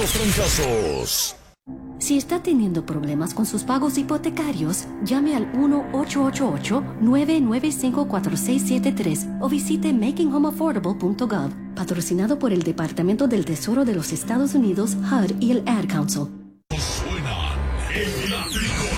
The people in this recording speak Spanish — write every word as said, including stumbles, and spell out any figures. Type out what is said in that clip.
los trancazos. Si está teniendo problemas con sus pagos hipotecarios, llame al uno ocho ocho ocho, nueve nueve cinco, cuatro seis siete tres o visite making home affordable punto gov, patrocinado por el Departamento del Tesoro de los Estados Unidos, H U D y el Ad Council. Suenan en Látigo.